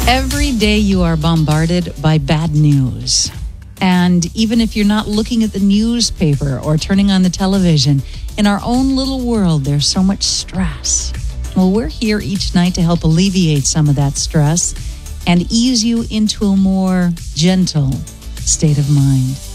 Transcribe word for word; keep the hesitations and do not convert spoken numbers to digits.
Every day you are bombarded by bad news. And even if you're not looking at the newspaper or turning on the television, in our own little world, there's so much stress. Well, we're here each night to help alleviate some of that stress and ease you into a more gentle state of mind.